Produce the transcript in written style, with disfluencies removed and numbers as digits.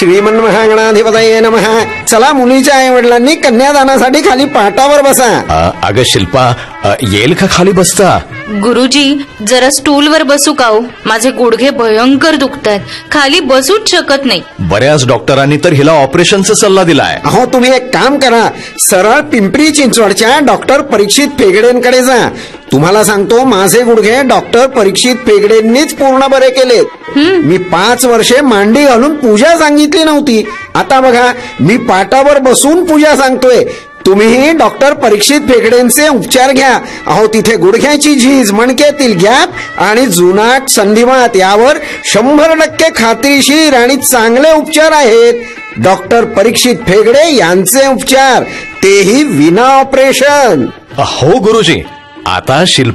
श्रीमन्महागणाधिपतये नमः. चला, मुलीच्या आई वडिलांनी कन्यादानासाठी खाली पाटावर बसा. अगं शिल्पा, येईल का खाली बसता? गुरुजी, जरा स्टूलवर बसू का हो? माझे गुडघे भयंकर दुखतात, खाली बसूच शकत नाही. बऱ्याच डॉक्टरांनी तर हिला ऑपरेशनचा सल्ला दिलाय. अहो, तुम्ही एक काम करा, सरळ पिंपरी चिंचवडच्या डॉक्टर परीक्षित पेगडेंकडे जा. तुम्हाला सांगतो, माझे गुडघे डॉक्टर परीक्षित पेगडेंनीच पूर्ण बरे केलेत. मी 5 वर्षे मांडी घालून पूजा सांगितली नव्हती. आता बघा, मी पाटावर बसून पूजा सांगतोय. तुम्हीही डॉक्टर परीक्षित पेगडेंचे उपचार घ्या. अहो, तिथे गुडघ्याची झीज, मणक्यातील गॅप आणि जुनाट संधिवात यावर 100% खात्रीशीर आणि चांगले उपचार आहेत. डॉक्टर परीक्षित पेगडे यांचे उपचार, तेही विना ऑपरेशन. हो गुरुजी, आता शिल्पा